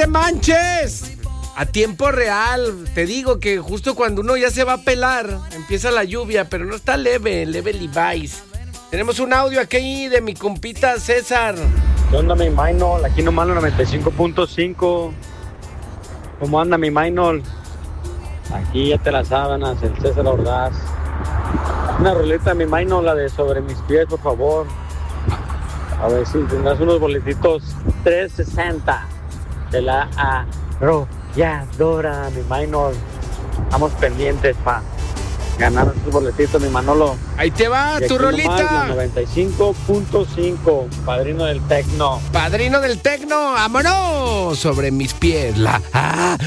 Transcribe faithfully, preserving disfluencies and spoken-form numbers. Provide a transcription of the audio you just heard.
manches! A tiempo real, te digo que justo cuando uno ya se va a pelar, empieza la lluvia, pero no está leve, leve Levi's. Tenemos un audio aquí de mi compita César. ¿Qué onda mi Maynol? Aquí nomás la noventa y cinco punto cinco. ¿Cómo anda mi Maynol? Aquí ya te las sábanas, el César Ordaz. Una roleta mi Maynol, la de Sobre Mis Pies, por favor. A ver si tendrás unos boletitos trescientos sesenta de la arrolladora, mi Maynol. Estamos pendientes pa' ganar esos boletitos, mi Manolo. Ahí te va, y tu rolita. noventa y cinco punto cinco, padrino del tecno. Padrino del tecno, vámonos. Sobre mis pies, la